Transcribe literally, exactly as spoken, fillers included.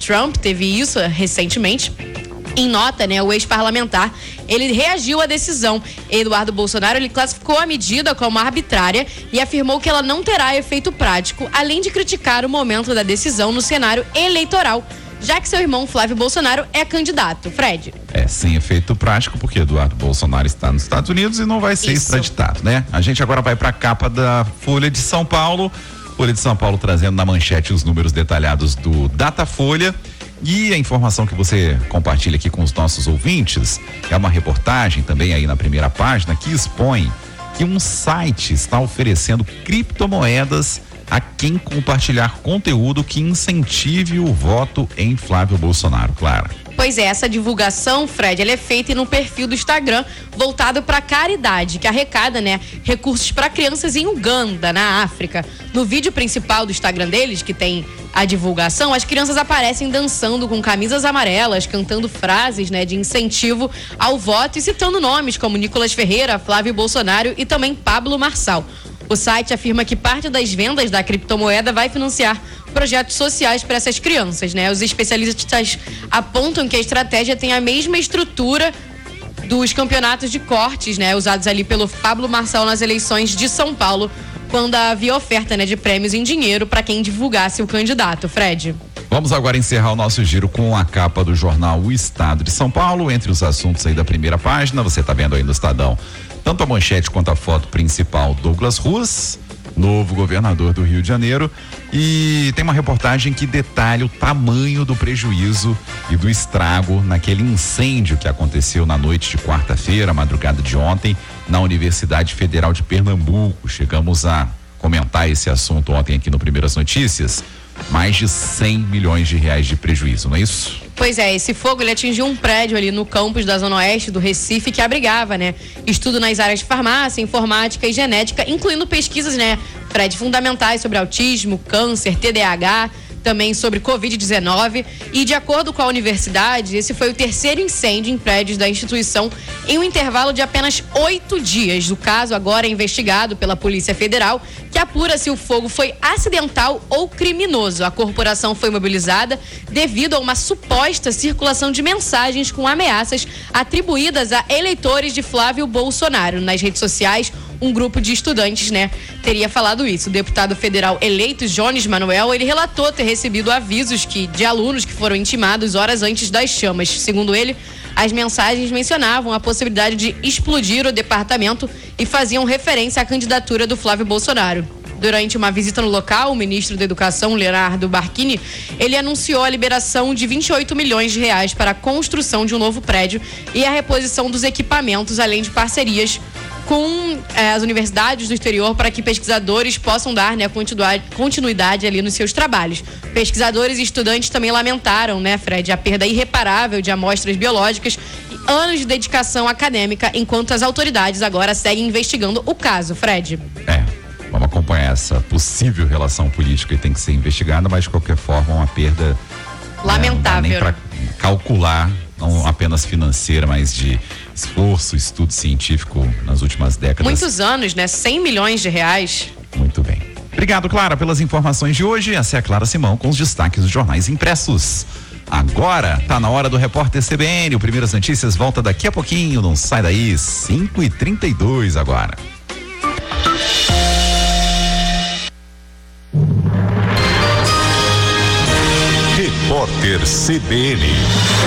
Trump teve isso recentemente. Em nota, né, o ex-parlamentar, ele reagiu à decisão. Eduardo Bolsonaro, ele classificou a medida como arbitrária e afirmou que ela não terá efeito prático, além de criticar o momento da decisão no cenário eleitoral, já que seu irmão Flávio Bolsonaro é candidato. Fred. É, sem efeito prático, porque Eduardo Bolsonaro está nos Estados Unidos e não vai ser Isso. extraditado, né? A gente agora vai para a capa da Folha de São Paulo. Folha de São Paulo trazendo na manchete os números detalhados do Datafolha. E a informação que você compartilha aqui com os nossos ouvintes é uma reportagem também aí na primeira página que expõe que um site está oferecendo criptomoedas a quem compartilhar conteúdo que incentive o voto em Flávio Bolsonaro, Clara. Pois é, essa divulgação, Fred, ela é feita no perfil do Instagram voltado para caridade, que arrecada, né, recursos para crianças em Uganda, na África. No vídeo principal do Instagram deles, que tem a divulgação, as crianças aparecem dançando com camisas amarelas, cantando frases, né, de incentivo ao voto e citando nomes como Nicolas Ferreira, Flávio Bolsonaro e também Pablo Marçal. O site afirma que parte das vendas da criptomoeda vai financiar projetos sociais para essas crianças, né? Os especialistas apontam que a estratégia tem a mesma estrutura dos campeonatos de cortes, né? Usados ali pelo Pablo Marçal nas eleições de São Paulo, quando havia oferta, né, de prêmios em dinheiro para quem divulgasse o candidato. Fred. Vamos agora encerrar o nosso giro com a capa do jornal O Estado de São Paulo. Entre os assuntos aí da primeira página, você está vendo aí no Estadão tanto a manchete quanto a foto principal, Douglas Ruas, novo governador do Rio de Janeiro, e tem uma reportagem que detalha o tamanho do prejuízo e do estrago naquele incêndio que aconteceu na noite de quarta-feira, madrugada de ontem, na Universidade Federal de Pernambuco. Chegamos a comentar esse assunto ontem aqui no Primeiras Notícias. Mais de cem milhões de reais de prejuízo, não é isso? Pois é, esse fogo ele atingiu um prédio ali no campus da Zona Oeste do Recife que abrigava, né, estudo nas áreas de farmácia, informática e genética, incluindo pesquisas, né, Fred, fundamentais sobre autismo, câncer, T D A H, também sobre covid dezenove, e de acordo com a universidade, esse foi o terceiro incêndio em prédios da instituição em um intervalo de apenas oito dias. O caso agora é investigado pela Polícia Federal, que apura se o fogo foi acidental ou criminoso. A corporação foi mobilizada devido a uma suposta circulação de mensagens com ameaças atribuídas a eleitores de Flávio Bolsonaro. Nas redes sociais, um grupo de estudantes, né, teria falado isso. O deputado federal eleito, Jones Manuel, ele relatou ter recebido avisos que, de alunos que foram intimados horas antes das chamas. Segundo ele, as mensagens mencionavam a possibilidade de explodir o departamento e faziam referência à candidatura do Flávio Bolsonaro. Durante uma visita no local, o ministro da Educação, Leonardo Barquini, ele anunciou a liberação de vinte e oito milhões de reais para a construção de um novo prédio e a reposição dos equipamentos, além de parcerias com eh, as universidades do exterior para que pesquisadores possam dar, né, continuidade, continuidade ali nos seus trabalhos. Pesquisadores e estudantes também lamentaram, né, Fred, a perda irreparável de amostras biológicas e anos de dedicação acadêmica, enquanto as autoridades agora seguem investigando o caso. Fred. É, vamos acompanhar essa possível relação política que tem que ser investigada, mas de qualquer forma uma perda lamentável. É, não dá nem para calcular, não apenas financeira, mas de esforço, estudo científico nas últimas décadas. Muitos anos, né? cem milhões de reais. Muito bem. Obrigado, Clara, pelas informações de hoje. Essa é a Clara Simão com os destaques dos jornais impressos. Agora tá na hora do Repórter C B N. O Primeiras Notícias volta daqui a pouquinho. Não sai daí. cinco e trinta e dois agora. Repórter C B N.